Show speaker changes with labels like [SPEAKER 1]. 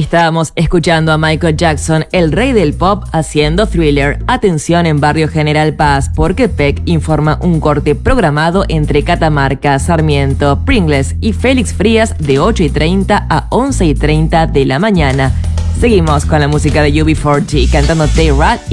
[SPEAKER 1] Estábamos escuchando a Michael Jackson, el rey del pop, haciendo Thriller. Atención en Barrio General Paz, porque PEC informa un corte programado entre Catamarca, Sarmiento, Pringles y Félix Frías de 8:30 a 11:30 de la mañana. Seguimos con la música de UB40 cantando Tay Rat